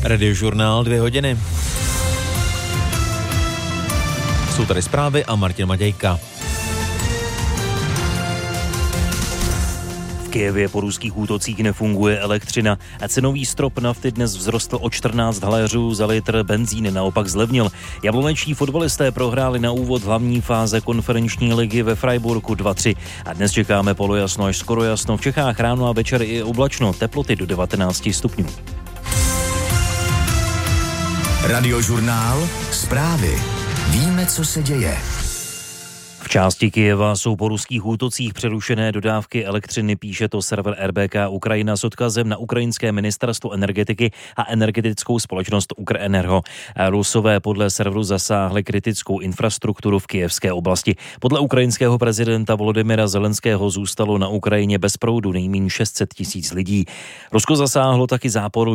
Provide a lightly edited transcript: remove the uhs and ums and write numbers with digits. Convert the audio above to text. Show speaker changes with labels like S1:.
S1: Radiožurnál 2 hodiny. Jsou tady zprávy a Martin Matějka.
S2: V Kyjevě po ruských útocích nefunguje elektřina a cenový strop nafty dnes vzrostl o 14 haléřů za litr, benzín naopak zlevnil. Jablonečtí fotbalisté prohráli na úvod hlavní fáze konferenční ligy ve Freiburgu 2-3 a dnes čekáme polojasno až skoro jasno. V Čechách ráno a večer i oblačno, teploty do 19 stupňů.
S3: Radiožurnál, zprávy. Víme, co se děje.
S2: V části Kyjeva jsou po ruských útocích přerušené dodávky elektřiny, píše to server RBK Ukrajina s odkazem na ukrajinské ministerstvo energetiky a energetickou společnost Ukrenergo. Rusové podle serveru zasáhli kritickou infrastrukturu v kyjevské oblasti. Podle ukrajinského prezidenta Volodymyra Zelenského zůstalo na Ukrajině bez proudu nejméně 600 000 lidí. Rusko zasáhlo taky záporu